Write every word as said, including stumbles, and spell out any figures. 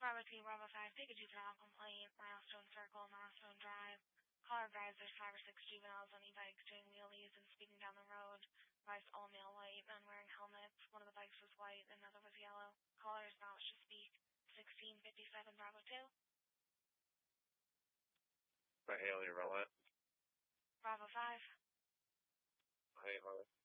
Bravo two, Bravo five, take a juvenile complaint, Milestone Circle, Milestone Drive. Caller advised there's five or six juveniles on e-bikes doing wheelies and speeding down the road. Advised all male white, men wearing helmets. One of the bikes was white, and another was yellow. Caller is not to speak. sixteen fifty-seven, Bravo two. By Haley Roulette. Bravo five. Hey, Harley.